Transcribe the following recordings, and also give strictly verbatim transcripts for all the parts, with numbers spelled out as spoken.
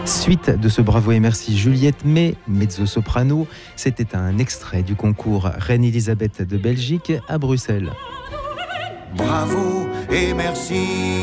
Suite de ce Bravo et merci Juliette May, mezzo-soprano, c'était un extrait du concours Reine Elisabeth de Belgique à Bruxelles. Bravo et merci.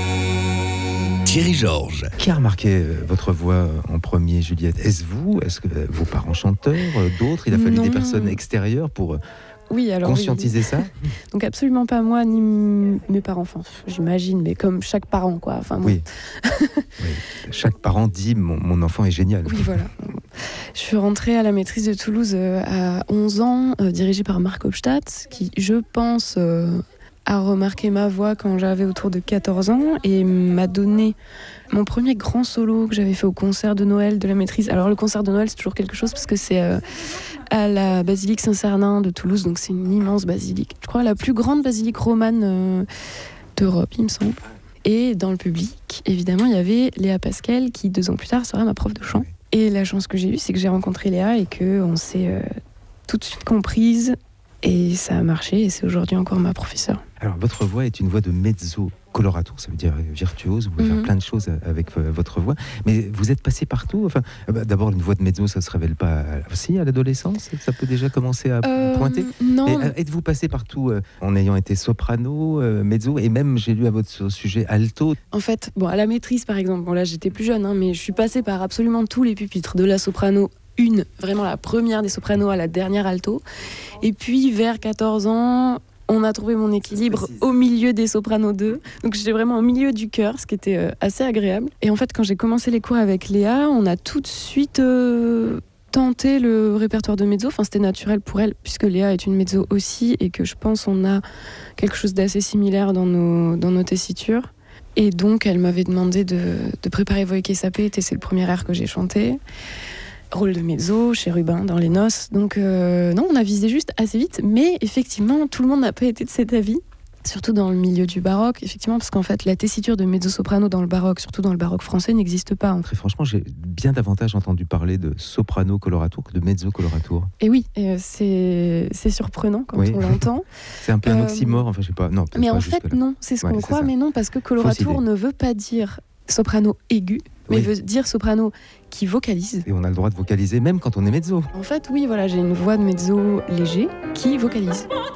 Thierry Georges. Qui a remarqué votre voix en premier, Juliette? Est-ce vous? Est-ce que vos parents chanteurs? D'autres? Il a fallu Non. des personnes extérieures pour oui, alors, conscientiser oui. ça? Donc absolument pas moi ni m- mes parents, enfin j'imagine, mais comme chaque parent quoi. Enfin, moi. Oui. Oui. Chaque parent dit mon, mon enfant est génial. Oui, voilà. Je suis rentrée à la maîtrise de Toulouse euh, à onze ans, euh, dirigée par Marc Hofstadt, qui, je pense, euh, a remarqué ma voix quand j'avais autour de quatorze ans et m'a donné mon premier grand solo que j'avais fait au concert de Noël de la maîtrise. Alors le concert de Noël, c'est toujours quelque chose parce que c'est euh, à la basilique Saint-Cernin de Toulouse, donc c'est une immense basilique. Je crois la plus grande basilique romane euh, d'Europe, il me semble. Et dans le public, évidemment, il y avait Léa Pascal qui, deux ans plus tard, sera ma prof de chant. Et la chance que j'ai eue, c'est que j'ai rencontré Léa et qu'on s'est euh, tout de suite comprise. Et ça a marché et c'est aujourd'hui encore ma professeure. Alors, votre voix est une voix de mezzo colorato, ça veut dire virtuose, vous pouvez Mm-hmm. faire plein de choses avec euh, votre voix, mais vous êtes passé partout. Enfin, euh, bah, d'abord, une voix de mezzo, ça se révèle pas euh, aussi à l'adolescence? Ça peut déjà commencer à Euh, pointer? non. Et, euh, êtes-vous passé partout euh, en ayant été soprano, euh, mezzo, et même, j'ai lu à votre sujet, alto? En fait, bon, à la maîtrise par exemple, bon là j'étais plus jeune, hein, mais je suis passée par absolument tous les pupitres, de la soprano une, vraiment la première des sopranos à la dernière alto. Et puis vers quatorze ans, on a trouvé mon équilibre au milieu des sopranos deux. Donc j'étais vraiment au milieu du chœur, ce qui était euh, assez agréable. Et en fait, quand j'ai commencé les cours avec Léa, on a tout de suite euh, tenté le répertoire de mezzo. Enfin, c'était naturel pour elle, puisque Léa est une mezzo aussi, et que je pense on a quelque chose d'assez similaire dans nos, dans nos tessitures. Et donc, elle m'avait demandé de, de préparer Voi che sapete, c'est le premier air que j'ai chanté. Rôle de mezzo, chérubin dans Les Noces. Donc euh, non, on a visé juste assez vite, mais effectivement, tout le monde n'a pas été de cet avis, surtout dans le milieu du baroque, effectivement, parce qu'en fait, la tessiture de mezzo-soprano dans le baroque, surtout dans le baroque français, n'existe pas. Très franchement, j'ai bien davantage entendu parler de soprano coloratour que de mezzo coloratour. Et oui, et c'est, c'est surprenant quand Oui. on l'entend. C'est un peu un Euh, oxymore, enfin je sais pas. Non, peut-être Mais pas en fait, jusque-là. non, c'est ce Ouais, qu'on c'est croit, ça. mais non, parce que coloratour idée. ne veut pas dire soprano aigu, mais Oui. veut dire soprano qui vocalise. Et on a le droit de vocaliser même quand on est mezzo. En fait, oui, voilà, j'ai une voix de mezzo léger qui vocalise.